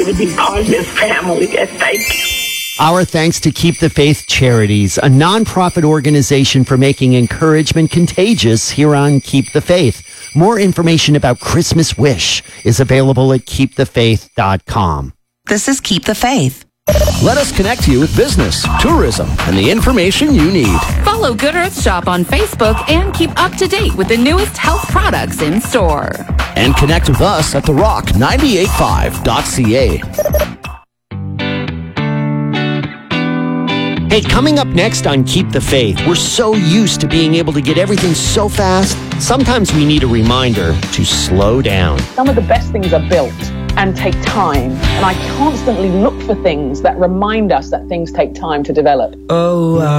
to be part of this family. Thank you. Our thanks to Keep the Faith Charities, a nonprofit organization for making encouragement contagious here on Keep the Faith. More information about Christmas Wish is available at keepthefaith.com. This is Keep the Faith. Let us connect you with business, tourism, and the information you need. Follow Good Earth Shop on Facebook and keep up to date with the newest health products in store. And connect with us at therock985.ca. Hey, coming up next on Keep the Faith, we're so used to being able to get everything so fast, sometimes we need a reminder to slow down. Some of the best things are built and take time, and I constantly look for things that remind us that things take time to develop. Oh,